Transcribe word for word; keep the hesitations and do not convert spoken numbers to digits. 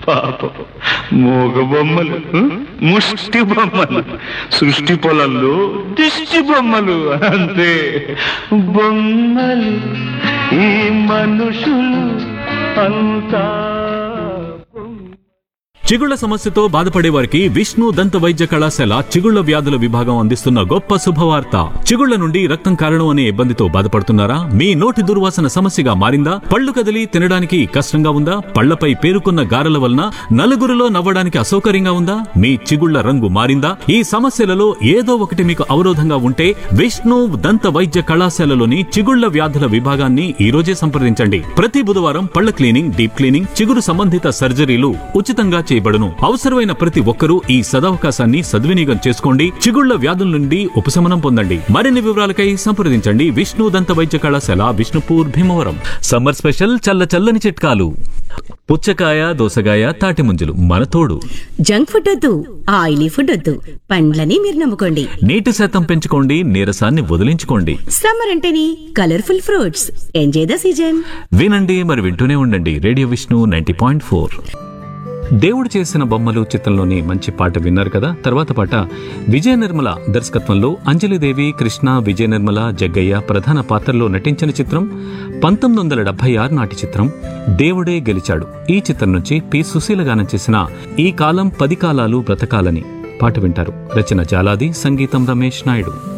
పాపం మోగ బొమ్మలు, ముష్టి బొమ్మలు, సృష్టి పొలంలో దిష్టి బొమ్మలు, అంతే బొమ్మలు ఈ మనుషులు అంతా. చిగుళ్ల సమస్యతో బాధపడే వారికి విష్ణు దంత వైద్య కళాశాల చిగుళ్ల వ్యాధుల విభాగం అందిస్తున్న గొప్ప శుభవార్త. చిగుళ్ల నుండి రక్తం కారణం అనే ఇబ్బందితో బాధపడుతున్నారా? మీ నోటి దుర్వాసన సమస్యగా మారిందా? పళ్ళు కదిలి తినడానికి కష్టంగా ఉందా? పళ్లపై పేరుకున్న గారెల వలన నలుగురిలో నవ్వడానికి అసౌకర్యంగా ఉందా? మీ చిగుళ్ల రంగు మారిందా? ఈ సమస్యలలో ఏదో ఒకటి మీకు అవరోధంగా ఉంటే విష్ణు దంత వైద్య కళాశాలలోని చిగుళ్ల వ్యాధుల విభాగాన్ని ఈ రోజే సంప్రదించండి. ప్రతి బుధవారం పళ్ల క్లీనింగ్, డీప్ క్లీనింగ్, చిగురు సంబంధిత సర్జరీలు ఉచితంగా చేయబడును. అవసరమైన ప్రతి ఒక్కరూ ఈ సదవకాశాన్ని సద్వినియోగం చేసుకోండి. చిగుళ్ల వ్యాధుల నుండి ఉపశమనం పొందండి. మరిన్ని వివరాలకై సంప్రదించండి విష్ణు దంత వైద్య కళాశాల, విష్ణుపూర్, భీమవరం. సమ్మర్ స్పెషల్ చల్ల చల్లని చిట్కాలు. పుచ్చకాయ, దోసకాయ, తాటి ముంజలు మన తోడు. జంక్ ఫుడ్ వద్దు, ఆయిలీ ఫుడ్ వద్దు, పండ్లని మీరు నమ్ముకోండి. నీటి శాతం పెంచుకోండి, నీరసాన్ని వదిలించుకోండి. సమ్మర్ అంటేనే colourful fruits. Enjoy the season. వినండి, మరి వింటూనే ఉండండి radio Vishnu ninety point four. దేవుడు చేసిన బొమ్మలు చిత్రంలోని మంచి పాట విన్నారు కదా. తర్వాత పాట విజయ నిర్మల దర్శకత్వంలో అంజలిదేవి, కృష్ణ, విజయ నిర్మల, జగ్గయ్య ప్రధాన పాత్రలో నటించిన చిత్రం పంతొమ్మిది వందల డెబ్బై ఆరు నాటి చిత్రం దేవుడే గెలిచాడు. ఈ చిత్రం నుంచి పి సుశీల గానం చేసిన ఈ కాలం పది కాలాలు బ్రతకాలని పాట వింటారు. రచన జాలాది, సంగీతం రమేష్ నాయుడు.